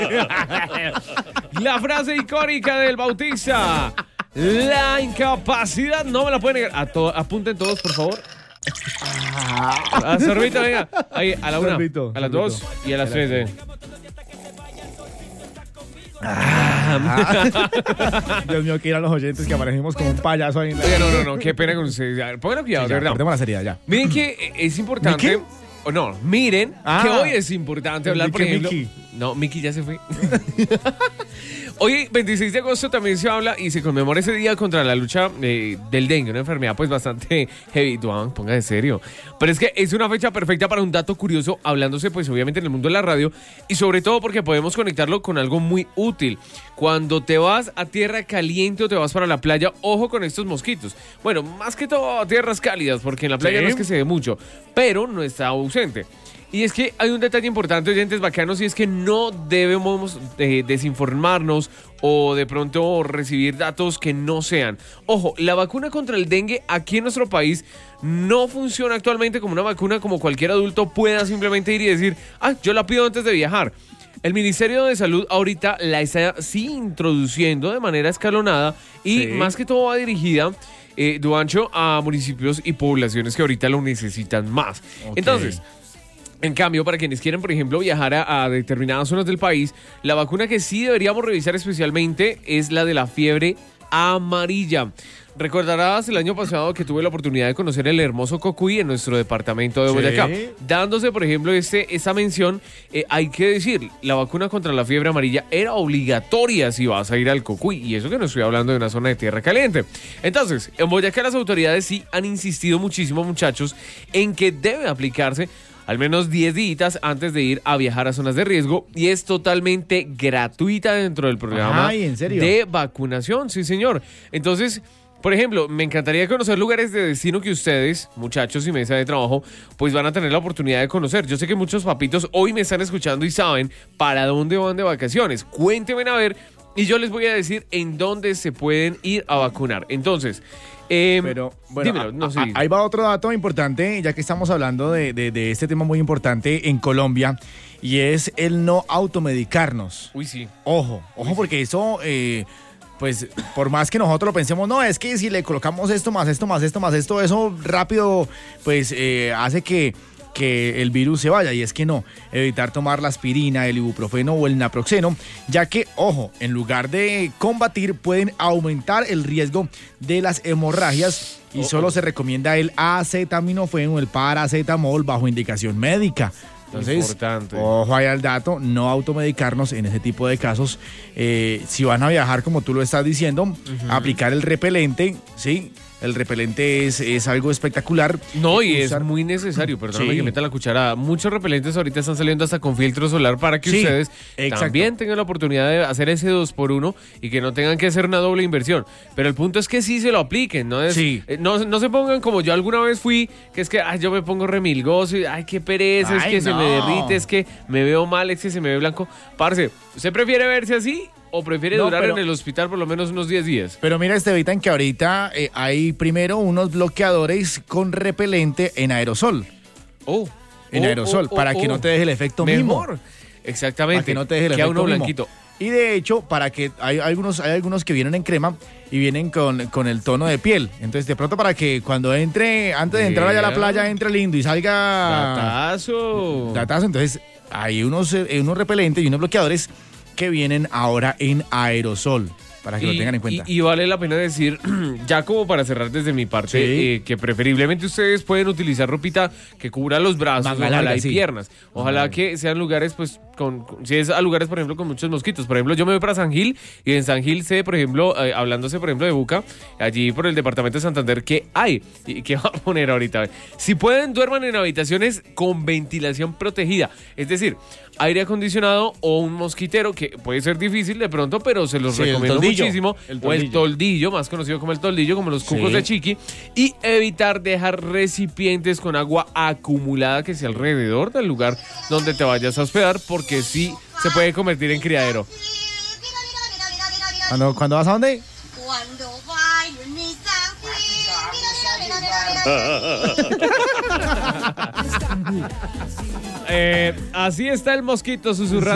La frase icónica del Bautista. La incapacidad no me la pueden negar. Apunten todos, por favor. Sorbito, venga. Ahí, a la una, Sorbito, a las sorbito. 2 y a las 3. Dios mío, que ir a los oyentes que aparecemos como un payaso ahí. Oiga, no, qué pena con ustedes. A ver, pónganle cuidado, de verdad. Perdemos la seriedad ya. Miren que es importante. ¿Mickey? O no, miren que hoy es importante hablar, por Mickey, ejemplo. Mickey. No, Mickey ya se fue. Hoy, 26 de agosto, también se habla y se conmemora ese día contra la lucha del dengue, una enfermedad pues bastante heavy. Duan, ponga en serio. Pero es que es una fecha perfecta para un dato curioso, hablándose pues obviamente en el mundo de la radio y sobre todo porque podemos conectarlo con algo muy útil. Cuando te vas a tierra caliente o te vas para la playa, ojo con estos mosquitos. Bueno, más que todo a tierras cálidas, porque en la playa Sí. no es que se ve mucho, pero no está ausente. Y es que hay un detalle importante, oyentes bacanos, y es que no debemos desinformarnos o de pronto recibir datos que no sean. Ojo, la vacuna contra el dengue aquí en nuestro país no funciona actualmente como una vacuna como cualquier adulto pueda simplemente ir y decir, yo la pido antes de viajar. El Ministerio de Salud ahorita la está sí introduciendo de manera escalonada y más que todo va dirigida, Duancho, a municipios y poblaciones que ahorita lo necesitan más. Ok. Entonces, en cambio, para quienes quieren, por ejemplo, viajar a determinadas zonas del país, la vacuna que sí deberíamos revisar especialmente es la de la fiebre amarilla. Recordarás el año pasado que tuve la oportunidad de conocer el hermoso Cocuy en nuestro departamento de Boyacá. Dándose, por ejemplo, esa mención, hay que decir, la vacuna contra la fiebre amarilla era obligatoria si vas a ir al Cocuy. Y eso que no estoy hablando de una zona de tierra caliente. Entonces, en Boyacá las autoridades sí han insistido muchísimo, muchachos, en que debe aplicarse al menos 10 días antes de ir a viajar a zonas de riesgo y es totalmente gratuita dentro del programa Ay, ¿en serio? de vacunación, sí señor. Entonces, por ejemplo, me encantaría conocer lugares de destino que ustedes, muchachos y mesa de trabajo, pues van a tener la oportunidad de conocer. Yo sé que muchos papitos hoy me están escuchando y saben para dónde van de vacaciones. Cuéntenme a ver y yo les voy a decir en dónde se pueden ir a vacunar. Entonces, pero bueno, dímelo, no sé. ahí va otro dato importante, ya que estamos hablando de este tema muy importante en Colombia, y es el no automedicarnos. Uy, sí. Ojo, porque eso, pues, por más que nosotros lo pensemos, no, es que si le colocamos esto, más esto, más esto, más esto, eso rápido, pues, hace que el virus se vaya, y es que no, evitar tomar la aspirina, el ibuprofeno o el naproxeno, ya que, ojo, en lugar de combatir pueden aumentar el riesgo de las hemorragias y solo se recomienda el acetaminofén o el paracetamol bajo indicación médica. Entonces, importante. Ojo ahí al dato, no automedicarnos en ese tipo de casos. Si van a viajar, como tú lo estás diciendo, aplicar el repelente, ¿sí? El repelente es algo espectacular. No, y es muy necesario, perdóname que meta la cucharada. Muchos repelentes ahorita están saliendo hasta con filtro solar para que ustedes también tengan la oportunidad de hacer ese 2x1 y que no tengan que hacer una doble inversión. Pero el punto es que sí se lo apliquen, ¿no? No se pongan como yo alguna vez fui, que es que yo me pongo remilgoso y qué pereza, es que se me derrite, es que me veo mal, es que se me ve blanco. Parce, ¿usted prefiere verse así? ¿O prefiere durar en el hospital por lo menos unos 10 días? Pero mira, Estevitan, que ahorita hay primero unos bloqueadores con repelente en aerosol. En aerosol, para que no te deje el efecto mismo. Exactamente. Para que no te deje el efecto uno mismo. blanquito. Y de hecho, para que hay algunos que vienen en crema y vienen con el tono de piel. Entonces, de pronto, para que cuando entre, antes de entrar allá a la playa, entre lindo y salga... Datazo. Entonces, hay unos repelentes y unos bloqueadores que vienen ahora en aerosol, para que lo tengan en cuenta. Y vale la pena decir, ya como para cerrar desde mi parte, que preferiblemente ustedes pueden utilizar ropita que cubra los brazos, ojalá y piernas. Ojalá que sean lugares, pues, si es a lugares, por ejemplo, con muchos mosquitos. Por ejemplo, yo me voy para San Gil y en San Gil sé, por ejemplo, hablándose, por ejemplo, de Buca, allí por el departamento de Santander, que hay, y que va a poner ahorita. Si pueden, duerman en habitaciones con ventilación protegida. Es decir, aire acondicionado o un mosquitero, que puede ser difícil de pronto, pero se los recomiendo muchísimo. O el toldillo, más conocido como el toldillo, como los cucos de Chiqui. Y evitar dejar recipientes con agua acumulada que sea alrededor del lugar donde te vayas a hospedar, porque sí se puede convertir en criadero. ¿Cuándo vas a dónde? Cuando bailo en mi Así está el mosquito susurrando.